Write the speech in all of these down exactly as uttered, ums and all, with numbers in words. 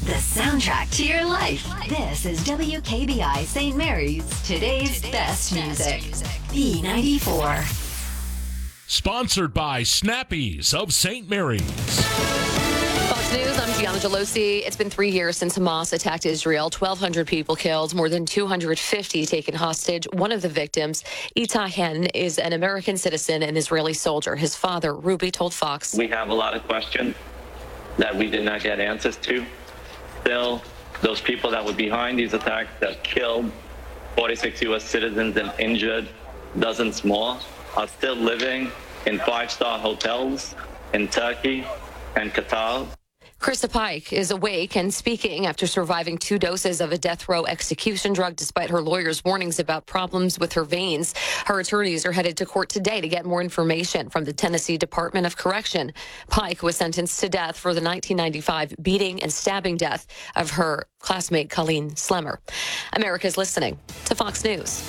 the soundtrack to your life. This is W K B I Saint Mary's Today's, Today's Best, Best Music. music. B ninety-four. Sponsored by Snappies of Saint Mary's. Fox News, I'm Gianna Gelosi. It's been three years since Hamas attacked Israel. twelve hundred people killed, more than two hundred fifty taken hostage. One of the victims, Itai Hen, is an American citizen and Israeli soldier. His father, Ruby, told Fox. We have a lot of questions that we did not get answers to. Still, those people that were behind these attacks that killed forty-six U S citizens and injured dozens more are still living in five-star hotels in Turkey and Qatar. Krista Pike is awake and speaking after surviving two doses of a death row execution drug despite her lawyer's warnings about problems with her veins. Her attorneys are headed to court today to get more information from the Tennessee Department of Correction. Pike was sentenced to death for the nineteen ninety-five beating and stabbing death of her classmate Colleen Slemmer. America's listening to Fox News.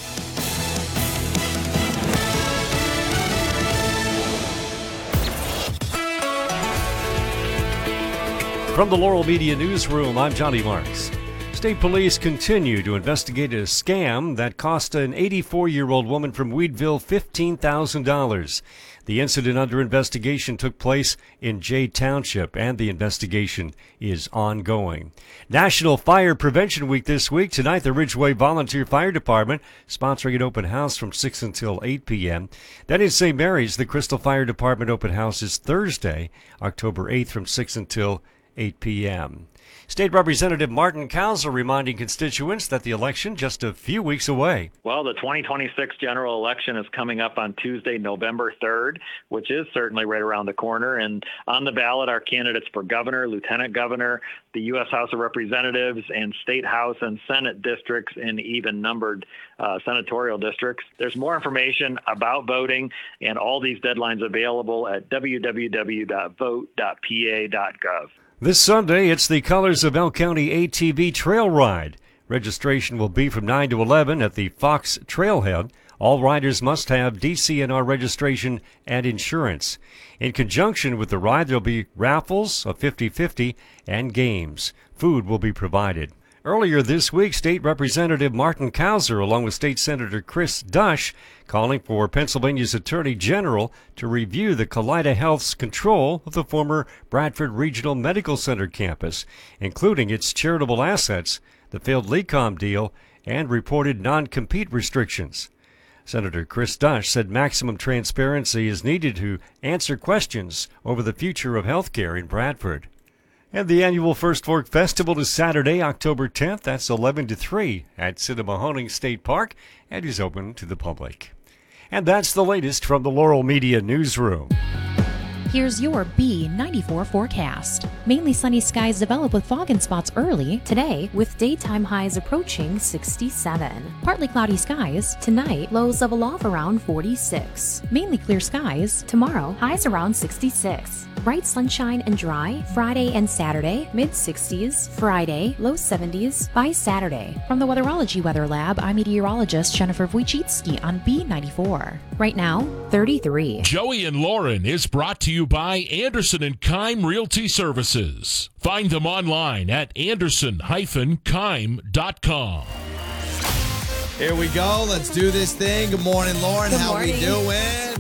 From the Laurel Media Newsroom, I'm Johnny Marks. State police continue to investigate a scam that cost an eighty-four-year-old woman from Weedville fifteen thousand dollars. The incident under investigation took place in Jay Township, and the investigation is ongoing. National Fire Prevention Week this week. Tonight, the Ridgeway Volunteer Fire Department sponsoring an open house from six until eight p.m. Then in Saint Mary's, the Crystal Fire Department open house is Thursday, October eighth from six until eight p.m. State Representative Martin Kauser reminding constituents that the election just a few weeks away. Well, the twenty twenty-six general election is coming up on Tuesday, November third, which is certainly right around the corner. And on the ballot are candidates for governor, lieutenant governor, the U S House of Representatives, and state House and Senate districts in even-numbered uh, senatorial districts. There's more information about voting and all these deadlines available at w w w dot vote dot p a dot gov. This Sunday, it's the Colors of Elk County A T V Trail Ride. Registration will be from nine to eleven at the Fox Trailhead. All riders must have D C N R registration and insurance. In conjunction with the ride, there will be raffles, a fifty-fifty, and games. Food will be provided. Earlier this week, State Representative Martin Kauser, along with State Senator Chris Dush, calling for Pennsylvania's Attorney General to review the Kaleida Health's control of the former Bradford Regional Medical Center campus, including its charitable assets, the failed LECOM deal, and reported non-compete restrictions. Senator Chris Dush said maximum transparency is needed to answer questions over the future of health care in Bradford. And the annual First Fork Festival is Saturday, October tenth. That's eleven to three at Cinemahoning State Park and is open to the public. And that's the latest from the Laurel Media Newsroom. Here's your B ninety-four forecast. Mainly sunny skies develop with fog and spots early today, with daytime highs approaching sixty-seven. Partly cloudy skies tonight, lows of a low of around forty-six. Mainly clear skies tomorrow, highs around sixty-six. Bright sunshine and dry Friday and Saturday, mid sixties. Friday, low seventies by Saturday. From the Weatherology Weather Lab, I'm meteorologist Jennifer Wojcicki on B ninety-four. Right now, thirty-three. Joey and Lauren is brought to you by Anderson and Keim Realty Services. Find them online at anderson dash keim dot com. Here we go. Let's do this thing. Good morning, Lauren. Good How morning. we doing?